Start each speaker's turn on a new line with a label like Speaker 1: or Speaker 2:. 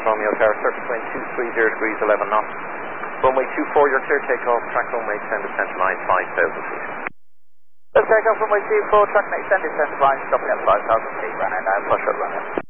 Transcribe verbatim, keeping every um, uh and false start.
Speaker 1: Romeo Tower, surface wind two three zero degrees, eleven knots. Runway two four, you're clear takeoff, track runway extended centre line, five thousand feet.
Speaker 2: Let's take off runway two four, track and extended centre line, stopping at five thousand feet, running down, push up running.